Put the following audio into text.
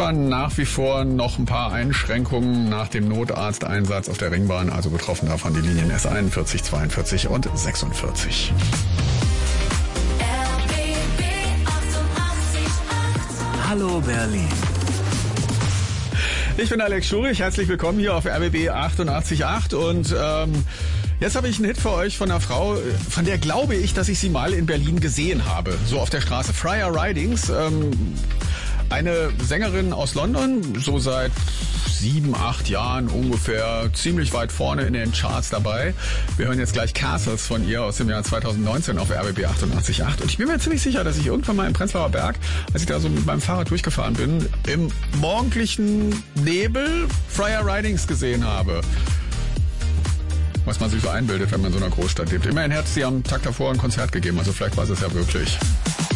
S-Bahn nach wie vor noch ein paar Einschränkungen nach dem Notarzteinsatz auf der Ringbahn. Also betroffen davon die Linien S41, 42 und 46. Hallo Berlin. Ich bin Alex Schurich, herzlich willkommen hier auf RBB 88.8 und jetzt habe ich einen Hit für euch von einer Frau, von der glaube ich, dass ich sie mal in Berlin gesehen habe, so auf der Straße. Freya Ridings, eine Sängerin aus London, so seit 7, 8 Jahren ungefähr, ziemlich weit vorne in den Charts dabei. Wir hören jetzt gleich Castles von ihr aus dem Jahr 2019 auf RBB 88.8 und ich bin mir ziemlich sicher, dass ich irgendwann mal im Prenzlauer Berg, als ich da so mit meinem Fahrrad durchgefahren bin, im morgendlichen Nebel Freya Ridings gesehen habe. Was man sich so einbildet, wenn man in so einer Großstadt lebt. Immerhin hat sie am Tag davor ein Konzert gegeben, also vielleicht war es ja wirklich.